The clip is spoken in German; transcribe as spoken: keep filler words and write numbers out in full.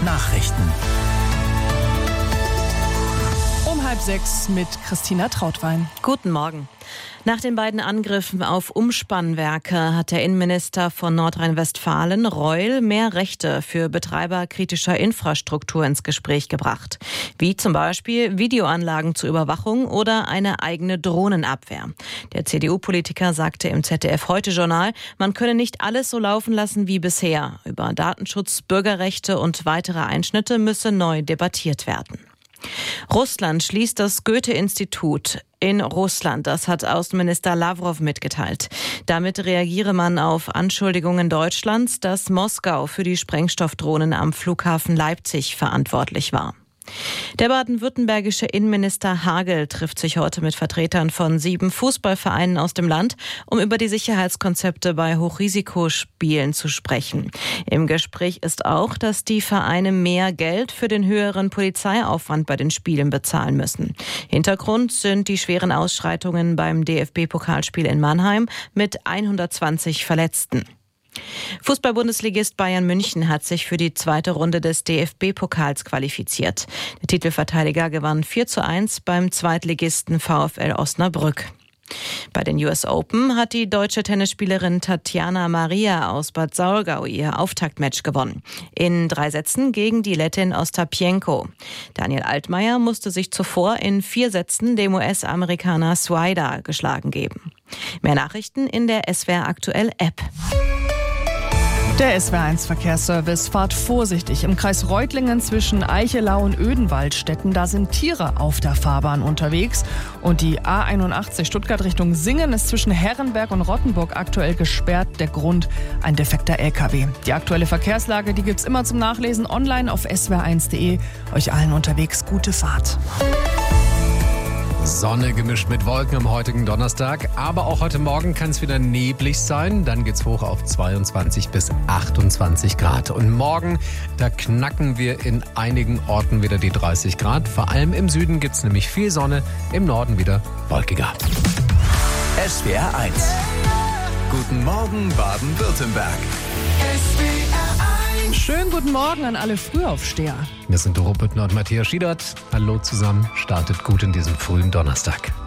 Nachrichten. Um halb sechs mit Christina Trautwein. Guten Morgen. Nach den beiden Angriffen auf Umspannwerke hat der Innenminister von Nordrhein-Westfalen, Reul, mehr Rechte für Betreiber kritischer Infrastruktur ins Gespräch gebracht. Wie zum Beispiel Videoanlagen zur Überwachung oder eine eigene Drohnenabwehr. Der C D U-Politiker sagte im Z D F-Heute-Journal, man könne nicht alles so laufen lassen wie bisher. Über Datenschutz, Bürgerrechte und weitere Einschnitte müsse neu debattiert werden. Russland schließt das Goethe-Institut in Russland. Das hat Außenminister Lawrow mitgeteilt. Damit reagiere man auf Anschuldigungen Deutschlands, dass Moskau für die Sprengstoffdrohnen am Flughafen Leipzig verantwortlich war. Der baden-württembergische Innenminister Hagel trifft sich heute mit Vertretern von sieben Fußballvereinen aus dem Land, um über die Sicherheitskonzepte bei Hochrisikospielen zu sprechen. Im Gespräch ist auch, dass die Vereine mehr Geld für den höheren Polizeiaufwand bei den Spielen bezahlen müssen. Hintergrund sind die schweren Ausschreitungen beim D F B-Pokalspiel in Mannheim mit hundertzwanzig Verletzten. Fußball-Bundesligist Bayern München hat sich für die zweite Runde des D F B-Pokals qualifiziert. Der Titelverteidiger gewann vier zu eins beim Zweitligisten VfL Osnabrück. Bei den U S Open hat die deutsche Tennisspielerin Tatjana Maria aus Bad Saulgau ihr Auftaktmatch gewonnen. In drei Sätzen gegen die Lettin Ostapenko. Daniel Altmaier musste sich zuvor in vier Sätzen dem U S-Amerikaner Swider geschlagen geben. Mehr Nachrichten in der S W R Aktuell App. Der S W R eins Verkehrsservice: Fahrt vorsichtig. Im Kreis Reutlingen zwischen Eichelau und Oedenwaldstätten, da sind Tiere auf der Fahrbahn unterwegs. Und die A einundachtzig Stuttgart Richtung Singen ist zwischen Herrenberg und Rottenburg aktuell gesperrt. Der Grund: ein defekter L K W. Die aktuelle Verkehrslage, die gibt's immer zum Nachlesen online auf s w r eins punkt de. Euch allen unterwegs gute Fahrt. Sonne gemischt mit Wolken am heutigen Donnerstag, aber auch heute Morgen kann es wieder neblig sein. Dann geht's hoch auf zweiundzwanzig bis achtundzwanzig Grad. Und morgen, da knacken wir in einigen Orten wieder die dreißig Grad. Vor allem im Süden gibt's nämlich viel Sonne, im Norden wieder wolkiger. S W R eins. Guten Morgen Baden-Württemberg. Schönen guten Morgen an alle Frühaufsteher. Wir sind Doro Büttner und Matthias Schiedert. Hallo zusammen, startet gut in diesem frühen Donnerstag.